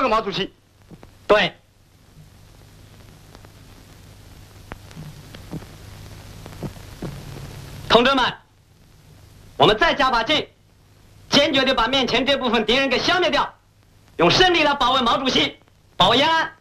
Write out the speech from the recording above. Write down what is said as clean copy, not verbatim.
个毛主席。 对。同志们，我们再加把劲，坚决地把面前这部分敌人给消灭掉，用胜利来保卫毛主席，保卫延安。